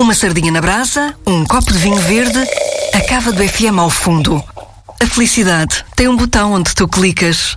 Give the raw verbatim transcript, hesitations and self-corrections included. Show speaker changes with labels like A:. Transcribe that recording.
A: Uma sardinha na brasa, um copo de vinho verde, a cava do F M ao fundo. A felicidade tem um botão onde tu clicas.